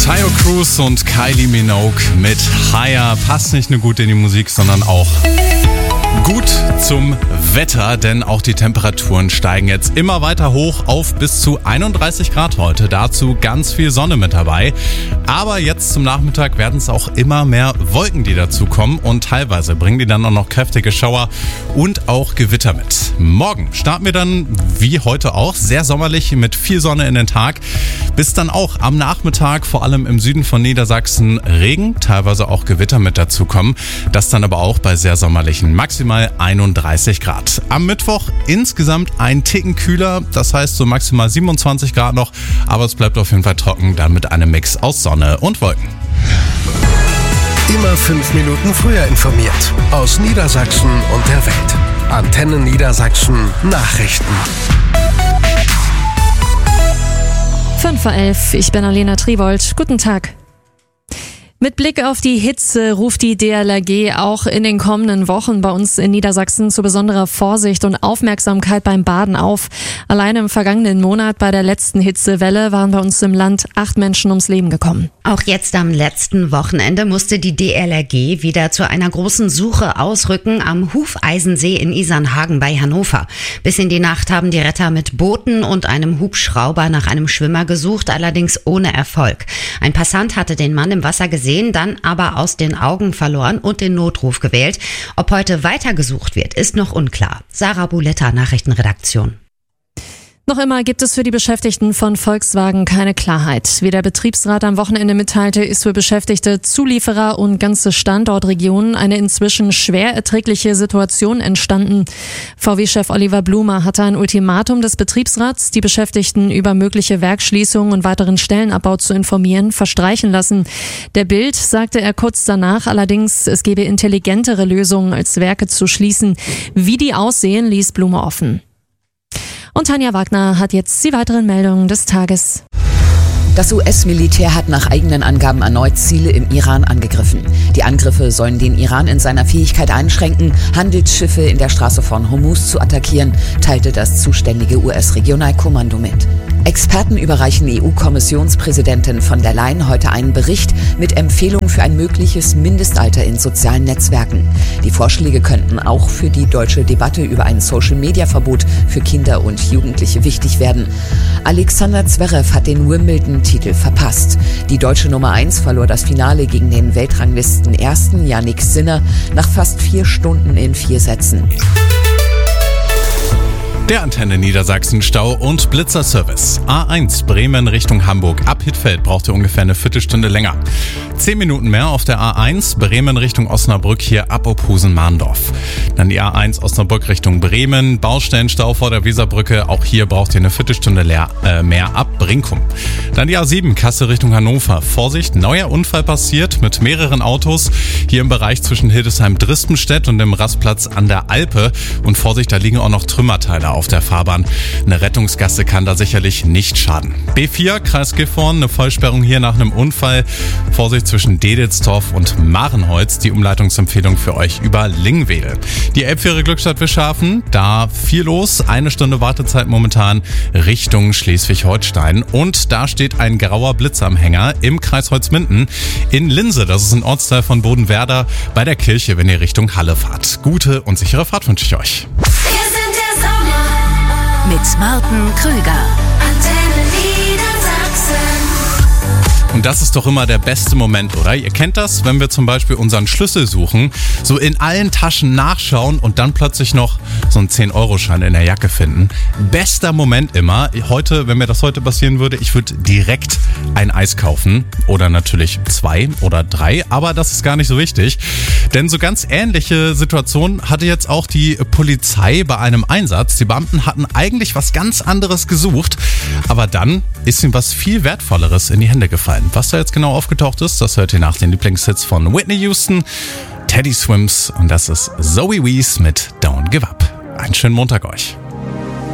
Tayo Cruz und Kylie Minogue mit Higher passt nicht nur gut in die Musik, sondern auch gut zum Wetter, denn auch die Temperaturen steigen jetzt immer weiter hoch auf bis zu 31 Grad heute. Dazu ganz viel Sonne mit dabei. Aber jetzt zum Nachmittag werden es auch immer mehr Wolken, die dazukommen und teilweise bringen die dann auch noch kräftige Schauer und auch Gewitter mit. Morgen starten wir dann wie heute auch sehr sommerlich mit viel Sonne in den Tag. Bis dann auch am Nachmittag, vor allem im Süden von Niedersachsen, Regen, teilweise auch Gewitter mit dazukommen. Das dann aber auch bei sehr sommerlichen maximal 31 Grad. Am Mittwoch insgesamt ein Ticken kühler, das heißt so maximal 27 Grad noch, aber es bleibt auf jeden Fall trocken, dann mit einem Mix aus Sonne und Wolken. Immer 5 Minuten früher informiert. Aus Niedersachsen und der Welt. Antenne Niedersachsen Nachrichten. 5:11 Uhr, ich bin Alena Triwold. Guten Tag. Mit Blick auf die Hitze ruft die DLRG auch in den kommenden Wochen bei uns in Niedersachsen zu besonderer Vorsicht und Aufmerksamkeit beim Baden auf. Allein im vergangenen Monat bei der letzten Hitzewelle waren bei uns im Land 8 Menschen ums Leben gekommen. Auch jetzt am letzten Wochenende musste die DLRG wieder zu einer großen Suche ausrücken am Hufeisensee in Isernhagen bei Hannover. Bis in die Nacht haben die Retter mit Booten und einem Hubschrauber nach einem Schwimmer gesucht, allerdings ohne Erfolg. Ein Passant hatte den Mann im Wasser gesehen, dann aber aus den Augen verloren und den Notruf gewählt. Ob heute weitergesucht wird, ist noch unklar. Sarah Buletta, Nachrichtenredaktion. Noch immer gibt es für die Beschäftigten von Volkswagen keine Klarheit. Wie der Betriebsrat am Wochenende mitteilte, ist für Beschäftigte, Zulieferer und ganze Standortregionen eine inzwischen schwer erträgliche Situation entstanden. VW-Chef Oliver Blume hatte ein Ultimatum des Betriebsrats, die Beschäftigten über mögliche Werksschließungen und weiteren Stellenabbau zu informieren, verstreichen lassen. Der Bild sagte er kurz danach allerdings, es gebe intelligentere Lösungen als Werke zu schließen. Wie die aussehen, ließ Blume offen. Und Tanja Wagner hat jetzt die weiteren Meldungen des Tages. Das US-Militär hat nach eigenen Angaben erneut Ziele im Iran angegriffen. Die Angriffe sollen den Iran in seiner Fähigkeit einschränken, Handelsschiffe in der Straße von Hormuz zu attackieren, teilte das zuständige US-Regionalkommando mit. Experten überreichen EU-Kommissionspräsidentin von der Leyen heute einen Bericht mit Empfehlungen für ein mögliches Mindestalter in sozialen Netzwerken. Die Vorschläge könnten auch für die deutsche Debatte über ein Social-Media-Verbot für Kinder und Jugendliche wichtig werden. Alexander Zverev hat den Wimbledon-Titel verpasst. Die deutsche Nummer 1 verlor das Finale gegen den Weltranglisten-Ersten Jannik Sinner nach fast 4 Stunden in 4 Sätzen. Der Antenne Niedersachsen Stau- und Blitzerservice. A1 Bremen Richtung Hamburg ab Hittfeld braucht ihr ungefähr eine Viertelstunde länger. 10 Minuten mehr auf der A1 Bremen Richtung Osnabrück hier ab Opusen-Mahndorf. Dann die A1 Osnabrück Richtung Bremen, Baustellenstau vor der Weserbrücke. Auch hier braucht ihr eine Viertelstunde mehr ab Brinkum. Dann die A7 Kassel Richtung Hannover. Vorsicht, neuer Unfall passiert mit mehreren Autos. Hier im Bereich zwischen Hildesheim-Drispenstedt und dem Rastplatz an der Alpe. Und Vorsicht, da liegen auch noch Trümmerteile auf der Fahrbahn. Eine Rettungsgasse kann da sicherlich nicht schaden. B4 Kreis Gifhorn, eine Vollsperrung hier nach einem Unfall. Vorsicht zwischen Dedelsdorf und Marenholz. Die Umleitungsempfehlung für euch über Lingwedel. Die Elbfähre Glückstadt-Wischhafen, da viel los. 1 Stunde Wartezeit momentan Richtung Schleswig-Holstein. Und da steht ein grauer Blitzanhänger im Kreis Holzminden in Linse. Das ist ein Ortsteil von Bodenwerder bei der Kirche, wenn ihr Richtung Halle fahrt. Gute und sichere Fahrt wünsche ich euch. Mit Martin Krüger. Antenne Niedersachsen. Und das ist doch immer der beste Moment, oder? Ihr kennt das, wenn wir zum Beispiel unseren Schlüssel suchen, so in allen Taschen nachschauen und dann plötzlich noch so einen 10-Euro-Schein in der Jacke finden. Bester Moment immer. Heute, wenn mir das heute passieren würde, ich würde direkt ein Eis kaufen. Oder natürlich 2 oder 3, aber das ist gar nicht so wichtig. Denn so ganz ähnliche Situationen hatte jetzt auch die Polizei bei einem Einsatz. Die Beamten hatten eigentlich was ganz anderes gesucht, aber dann ist ihnen was viel Wertvolleres in die Hände gefallen. Was da jetzt genau aufgetaucht ist, das hört ihr nach den Lieblingshits von Whitney Houston, Teddy Swims und das ist Zoe Wees mit Don't Give Up. Einen schönen Montag euch.